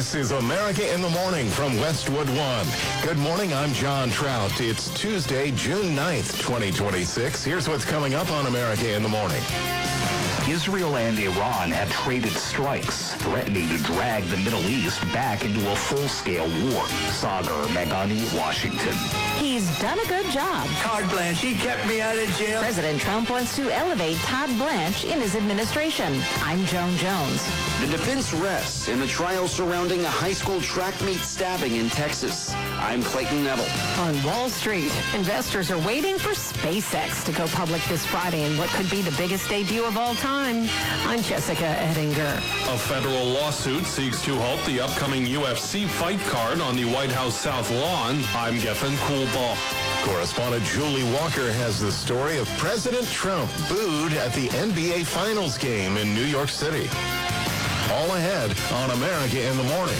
This is America in the Morning from Westwood One. Good morning, I'm John Trout. It's Tuesday, June 9th, 2026. Here's what's coming up on America in the Morning. Israel and Iran have traded strikes, threatening to drag the Middle East back into a full-scale war. Sagar Meghani, Washington. He's done a good job. Todd Blanche, he kept me out of jail. President Trump wants to elevate Todd Blanche in his administration. I'm Joan Jones. The defense rests in the trial surrounding a high school track meet stabbing in Texas. I'm Clayton Neville. On Wall Street, investors are waiting for SpaceX to go public this Friday in what could be the biggest debut of all time. I'm Jessica Ettinger. A federal lawsuit seeks to halt the upcoming UFC fight card on the White House South Lawn. I'm Geffen Coolbaugh. Correspondent Julie Walker has the story of President Trump booed at the NBA Finals game in New York City. All ahead on America in the Morning.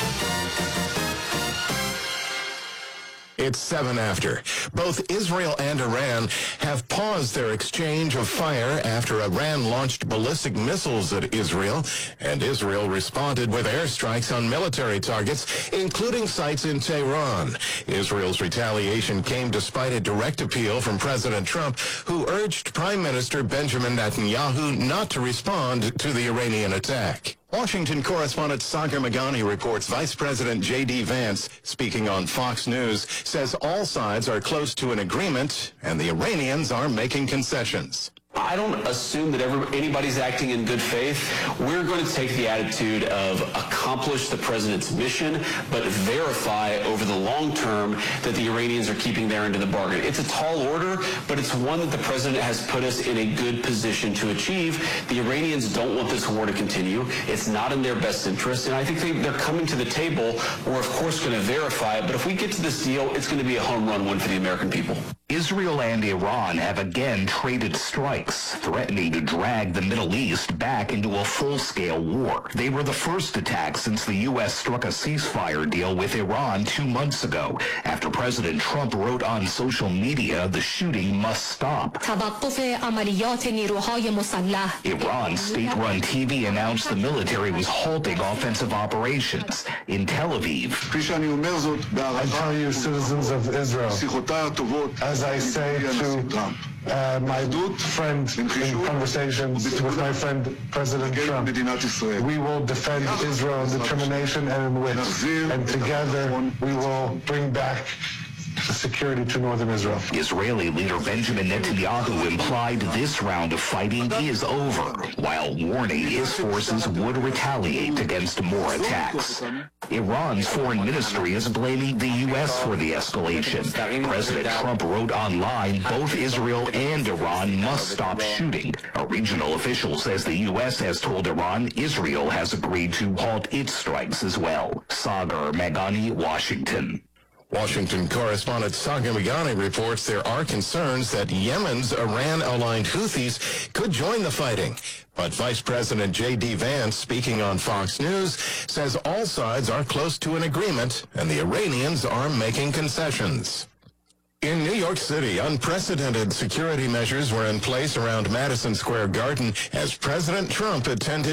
It's 7 after. Both Israel and Iran have paused their exchange of fire after Iran launched ballistic missiles at Israel, and Israel responded with airstrikes on military targets, including sites in Tehran. Israel's retaliation came despite a direct appeal from President Trump, who urged Prime Minister Benjamin Netanyahu not to respond to the Iranian attack. Washington correspondent Sagar Meghani reports Vice President J.D. Vance, speaking on Fox News, says all sides are close to an agreement and the Iranians are making concessions. I don't assume that anybody's acting in good faith. We're going to take the attitude of accomplish the president's mission, but verify over the long term that the Iranians are keeping their end of the bargain. It's a tall order, but it's one that the president has put us in a good position to achieve. The Iranians don't want this war to continue. It's not in their best interest, and I think they're coming to the table. We're, of course, going to verify it, but if we get to this deal, it's going to be a home run win for the American people. Israel and Iran have again traded strikes, threatening to drag the Middle East back into a full-scale war. They were the first attack since the U.S. struck a ceasefire deal with Iran 2 months ago, after President Trump wrote on social media the shooting must stop. توقف عملیات نیروهای مسلح. Iran's state-run TV announced the military was halting offensive operations in Tel Aviv. I tell you, citizens of Israel, as I say to my friend in conversations with my friend President Trump, we will defend Israel in determination and in wit, and together we will bring back security to northern Israel. Israeli leader Benjamin Netanyahu implied this round of fighting is over, while warning his forces would retaliate against more attacks. Iran's foreign ministry is blaming the U.S. for the escalation. President Trump wrote online, both Israel and Iran must stop shooting. A regional official says the U.S. has told Iran Israel has agreed to halt its strikes as well. Sagar Meghani, Washington. Washington correspondent Sagar Meghani reports there are concerns that Yemen's Iran-aligned Houthis could join the fighting. But Vice President J.D. Vance, speaking on Fox News, says all sides are close to an agreement and the Iranians are making concessions. In New York City, unprecedented security measures were in place around Madison Square Garden as President Trump attended